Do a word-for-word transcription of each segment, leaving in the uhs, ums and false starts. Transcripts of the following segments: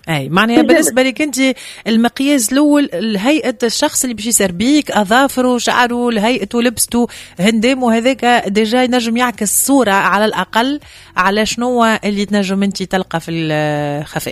اي معناها بالنسبه لك انت المقياس الاول الهيئه الشخص اللي باش يسير بيك، اظافره، شعره، هيئته، لبسته، هندامه، هذاك ديجا ينجم يعكس صوره على الاقل على شنو اللي تنجم انت تلقى في الخفاء.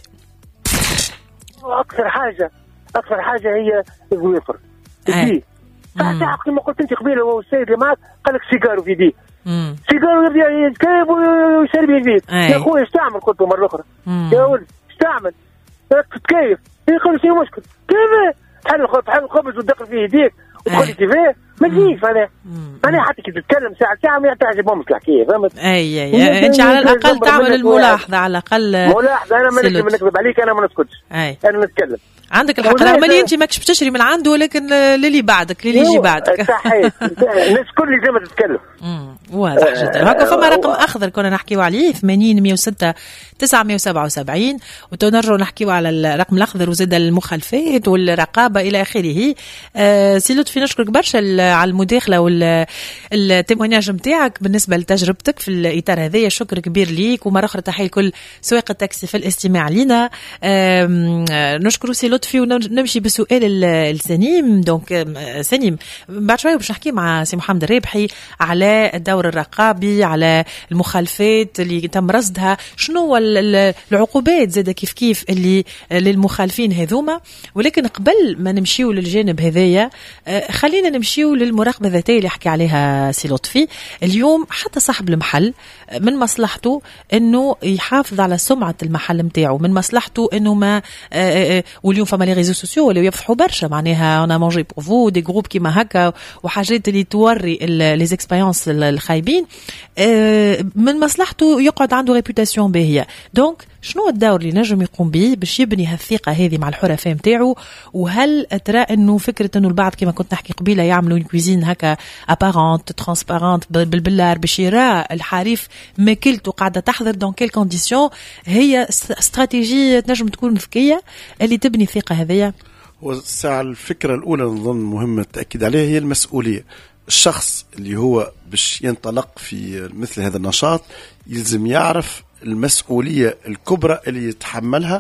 اكثر حاجه اكثر حاجه هي الظوافر دي. صح كما قلت انت قبيله، هو السيد اللي معك قال لك سيجارو في يديه، سيجارو يبدا يتكيف ويشرب يديه. يا خويا اش تعمل؟ قلت له مره اخرى يا ولد اش تعمل؟ تتكيف. يقول شنو المشكل؟ كيف تحل تحل الخبز وتدخل فيه يديك وتقول لي كيفاه؟ ما تجيش انا انا حتى كي تتكلم ساعه ساعه ما تعجبهمش الحكايه، فهمت؟ اي اي انت على الاقل تعمل الملاحظه، على الاقل ملاحظه. انا ما نكذب عليك، انا ما نسكتش، انا نتكلم. عندك الحق، رغم اللي انت ماكش بتشري من عنده، ولكن للي بعدك للي يجي بعدك صحيح. الناس كل زي ما تتكلم. امم واضح جدا. هكا فما رقم اخضر كنا نحكيو عليه ثمانين مية وستة تسعمية وسبعة وسبعين، وتنرجعوا نحكيو على الرقم الاخضر وزاد المخالفات والرقابه الى اخره. آه سي لطفي نشكرك برشا على المداخله والتيمونياج نتاعك بالنسبه لتجربتك في الاطار هذايا. شكر كبير ليك، ومره اخرى تحيه لكل سواق التاكسي في الاستماع لنا. نشكر سي لطفي ونمشي بالسؤال السنيم. دونك سنيم بعد شويه باش نحكي مع سي محمد الرابحي على الدور الرقابي، على المخالفات اللي تم رصدها، شنو العقوبات زاده كيف كيف اللي للمخالفين هذوما. ولكن قبل ما نمشيو للجانب هذايا خلينا نمشيو للمراقبه الذاتيه اللي حكي عليها سي لطفي. اليوم حتى صاحب المحل من مصلحته انه يحافظ على سمعه المحل نتاعو، من مصلحته انه ما واليوم فما لي ريزو سوسيو ولاو يفرحوا برشا، معناها انا مونجي بور فو دي جروب كيما هكا وحاجات اللي توري لي زيكسبيريونس الخايبين. من مصلحته يقعد عنده ريبوتاسيون باهيه. دونك شنو الدور اللي نجم يقوم به باش يبني هالثقه هذه مع الحرفاء نتاعو؟ وهل ترى انه فكره انه البعض كما كنت نحكي قبيله يعملوا كويزين هكا ابارونت ترانسبارونت بالبلار باش يرى الحريف ماكلته قاعده تحضر دون كيل كونديسيون، هي استراتيجيه تنجم تكون ذكيه اللي تبني الثقه هذيا؟ والساعة الفكرة الأولى نظن مهمة تأكد عليها هي المسؤولية. الشخص اللي هو باش ينطلق في مثل هذا النشاط يلزم يعرف المسؤولية الكبرى اللي يتحملها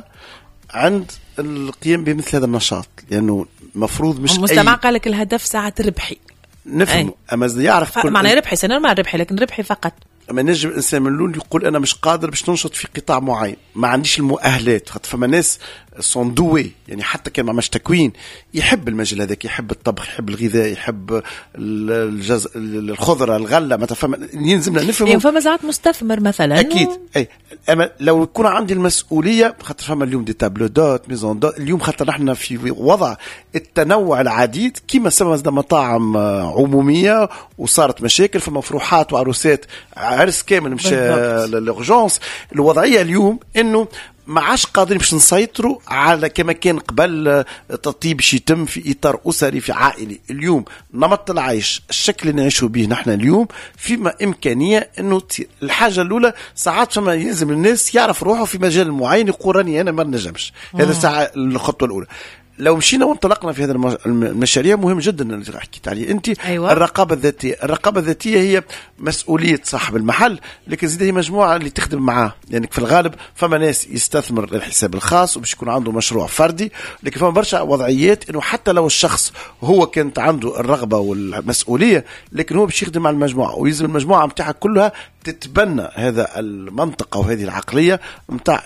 عند القيام بمثل هذا النشاط، لأنه مفروض مش المجتمع قال لك الهدف ساعة ربحي نفهم، أما يعرف كل معنى ربحي سنة ما ربحي، لكن ربحي فقط. أما نجم الإنسان من اللون يقول أنا مش قادر باش ننشط في قطاع معين، ما عنديش المؤهلات. خاطر فما ناس صندوي يعني حتى كان ما عملش تكوين يحب المجال هذاك، يحب الطبخ، يحب الغذاء، يحب الجز... الخضرة، الغلة، ما تفهم. ينزمنا نفهم. يعني فما زعات مستثمر مثلا أكيد و... أي. أما لو يكون عندي المسؤولية، خاطر فما اليوم دي تابلو دوت ميزون دوت اليوم، خاطر نحن في وضع التنوع العديد كما سبب مطاعم عمومية وصارت مشاكل، فما مفروحات وعروسات عرس كامل مشى للأورجانس. الوضعية اليوم إنه ما عادش قادرين باش نسيطروا على كما كان قبل تطيب شي يتم في إطار أسري في عائلي. اليوم نمط العيش الشكل اللي نعيشوا به نحن اليوم فيما إمكانية إنه الحاجة الأولى ساعات فما يلزم الناس يعرف روحه في مجال معين يقول راني أنا ما نجمش. هذا ساعة الخطوة الأولى. لو مشينا وانطلقنا في هذا المشاريع مهم جدا اللي حكيت عليه انت. أيوة. الرقابه الذاتيه الرقابه الذاتيه هي مسؤوليه صاحب المحل، لكن زيد هي مجموعه اللي تخدم معاه. يعني في الغالب فما ناس يستثمر للحساب الخاص وباش يكون عنده مشروع فردي، لكن فما برشا وضعيات انه حتى لو الشخص هو كانت عنده الرغبه والمسؤوليه، لكن هو باش يخدم مع المجموعه، ويلزم المجموعه نتاعها كلها تتبنى هذا المنطقه وهذه العقليه نتاع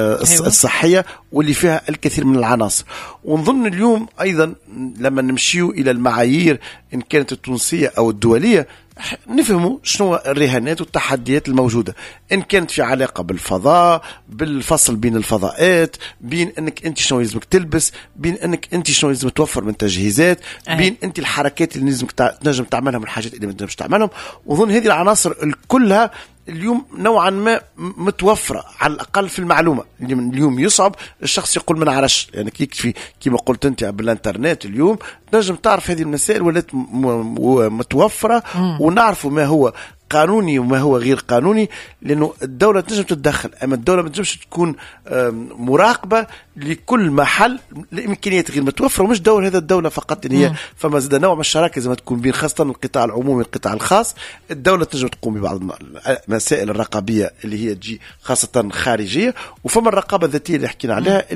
الصحيه واللي فيها الكثير من العناصر. ونظن اليوم أيضا لما نمشيو إلى المعايير إن كانت التونسية أو الدولية نفهموا شنو الرهانات والتحديات الموجودة، إن كانت في علاقة بالفضاء، بالفصل بين الفضاءات، بين أنك أنت شنو يلزمك تلبس، بين أنك أنت شنو يلزمك توفر من تجهيزات، بين أنت الحركات اللي لازمك تنجم تعملها والحاجات اللي ما تنجمش تعملهم. وظن هذه العناصر كلها اليوم نوعا ما متوفرة على الأقل في المعلومة. اليوم يصعب الشخص يقول من عرش، يعني يكفي كما قلت أنت بالإنترنت اليوم نجم تعرف هذه المسائل ولات متوفرة ونعرف ما هو قانوني وما هو غير قانوني، لأنه الدولة تنجم تتدخل، أما الدولة ما تنجمش تكون مراقبة لكل محل الإمكانيات غير متوفرة. ومش دور هذا الدولة فقط، إن هي فما زاد نوع من الشراكة زي ما تكون بين خاصة القطاع العمومي والقطاع الخاص. الدولة تنجم تقوم ببعض المسائل الرقابية اللي هي تجي خاصة خارجية، وفما الرقابة الذاتية اللي حكينا عليها